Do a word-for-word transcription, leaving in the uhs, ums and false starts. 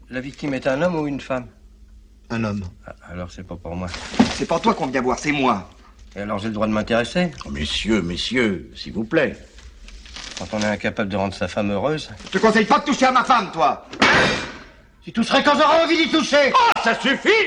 La victime est un homme ou une femme? Un homme. Ah, alors c'est pas pour moi. C'est pas toi qu'on vient voir, c'est moi. Et alors j'ai le droit de m'intéresser? Oh, messieurs, messieurs, s'il vous plaît. Quand on est incapable de rendre sa femme heureuse... Je te conseille pas de toucher à ma femme, toi. Tu toucherais quand j'aurai envie d'y toucher. Oh, ça suffit!